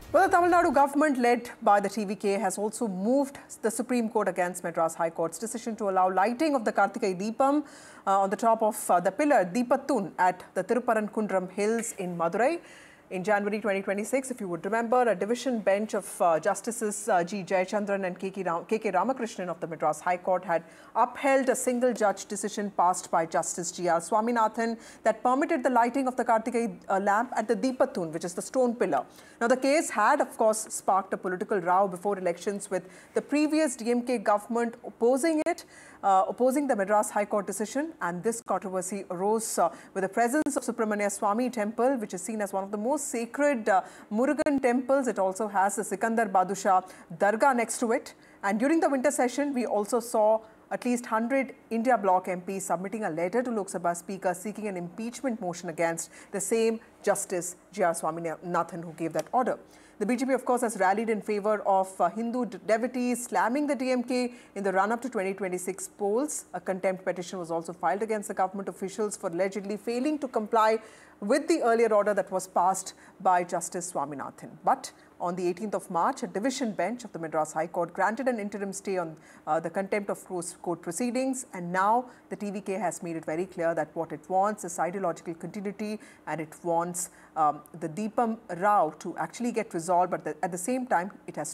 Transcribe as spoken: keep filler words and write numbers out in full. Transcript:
Well, the Tamil Nadu government, led by the T V K, has also moved the Supreme Court against Madras High Court's decision to allow lighting of the Kartikai Deepam uh, on the top of uh, the pillar Deepathun at the Thirupparankundram Hills in Madurai. In January twenty twenty-six, if you would remember, a division bench of uh, Justices uh, G. Jayachandran and K K, Ram K K Ramakrishnan of the Madras High Court had upheld a single judge decision passed by Justice G R Swaminathan that permitted the lighting of the Kartikai uh, lamp at the Deepathun, which is the stone pillar. Now, the case had, of course, sparked a political row before elections, with the previous D M K government opposing it, uh, opposing the Madras High Court decision. And this controversy arose uh, with the presence of Subramania Swamy Temple, which is seen as one of the most sacred uh, Murugan temples. It also has the Sikandar Badusha Dargah next to it. And during the winter session, we also saw at least one hundred India Bloc M Ps submitting a letter to Lok Sabha Speaker seeking an impeachment motion against the same Justice G R Swaminathan who gave that order. The B J P, of course, has rallied in favor of uh, Hindu devotees, slamming the D M K in the run-up to twenty twenty-six polls. A contempt petition was also filed against the government officials for allegedly failing to comply with the earlier order that was passed by Justice Swaminathan. But on the eighteenth of March, a division bench of the Madras High Court granted an interim stay on uh, the contempt of court proceedings, and now the T V K has made it very clear that what it wants is ideological continuity, and it wants um, the Deepam Rao to actually get resolved, but the, at the same time, it has